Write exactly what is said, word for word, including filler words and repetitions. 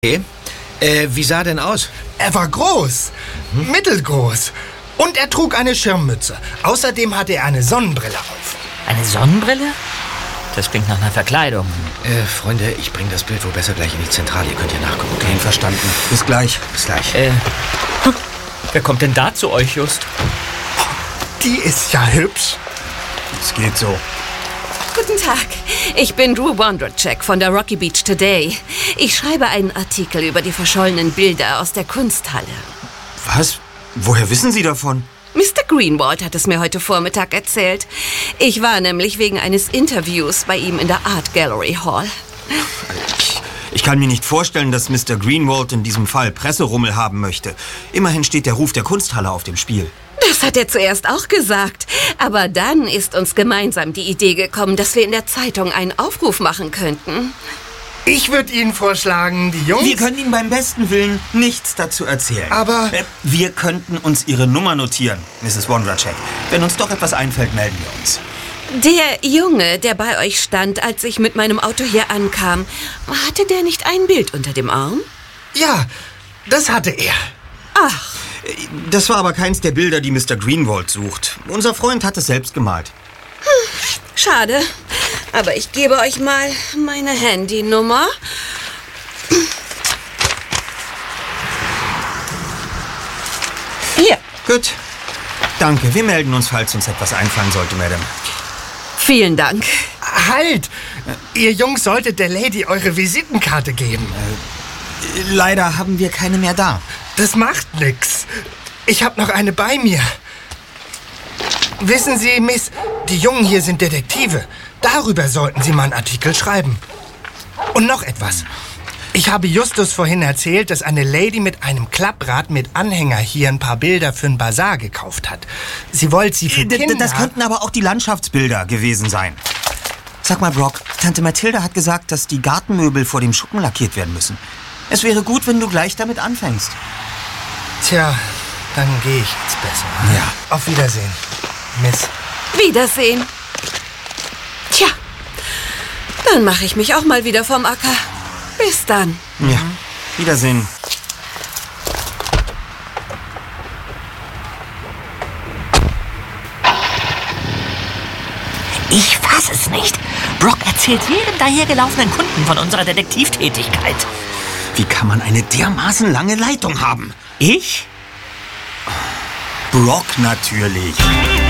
Okay. Äh, wie sah er denn aus? Er war groß, hm? mittelgroß. Und er trug eine Schirmmütze. Außerdem hatte er eine Sonnenbrille auf. Eine Sonnenbrille? Das klingt nach einer Verkleidung. Äh, Freunde, ich bringe das Bild wohl besser gleich in die Zentrale. Ihr könnt hier nachgucken. Okay, verstanden. Bis gleich. Bis gleich. Äh, wer kommt denn da zu euch, Just? Die ist ja hübsch. Es geht so. Guten Tag, ich bin Drew Wondracek von der Rocky Beach Today. Ich schreibe einen Artikel über die verschollenen Bilder aus der Kunsthalle. Was? Woher wissen Sie davon? Mister Greenwald hat es mir heute Vormittag erzählt. Ich war nämlich wegen eines Interviews bei ihm in der Art Gallery Hall. Ich, ich kann mir nicht vorstellen, dass Mister Greenwald in diesem Fall Presserummel haben möchte. Immerhin steht der Ruf der Kunsthalle auf dem Spiel. Das hat er zuerst auch gesagt. Aber dann ist uns gemeinsam die Idee gekommen, dass wir in der Zeitung einen Aufruf machen könnten. Ich würde Ihnen vorschlagen, die Jungs... Wir können Ihnen beim besten Willen nichts dazu erzählen. Aber... Äh, wir könnten uns Ihre Nummer notieren, Misses Wondracek. Wenn uns doch etwas einfällt, melden wir uns. Der Junge, der bei euch stand, als ich mit meinem Auto hier ankam, hatte der nicht ein Bild unter dem Arm? Ja, das hatte er. Ach. Das war aber keins der Bilder, die Mister Greenwald sucht. Unser Freund hat es selbst gemalt. Hm, schade. Aber ich gebe euch mal meine Handynummer. Hier. Gut. Danke. Wir melden uns, falls uns etwas einfallen sollte, Madame. Vielen Dank. Halt! Ihr Jungs solltet der Lady eure Visitenkarte geben. Äh, leider haben wir keine mehr da. Das macht nix. Ich hab noch eine bei mir. Wissen Sie, Miss, die Jungen hier sind Detektive. Darüber sollten Sie mal einen Artikel schreiben. Und noch etwas. Ich habe Justus vorhin erzählt, dass eine Lady mit einem Klapprad mit Anhänger hier ein paar Bilder für einen Bazar gekauft hat. Sie wollte sie für Kinder... Das könnten aber auch die Landschaftsbilder gewesen sein. Sag mal, Brock, Tante Mathilda hat gesagt, dass die Gartenmöbel vor dem Schuppen lackiert werden müssen. Es wäre gut, wenn du gleich damit anfängst. Tja, dann gehe ich jetzt besser. Ja. Auf Wiedersehen, Miss. Wiedersehen. Tja, dann mache ich mich auch mal wieder vom Acker. Bis dann. Ja, Wiedersehen. Ich fass es nicht. Brock erzählt jedem dahergelaufenen Kunden von unserer Detektivtätigkeit. Wie kann man eine dermaßen lange Leitung haben? Ich? Brock natürlich.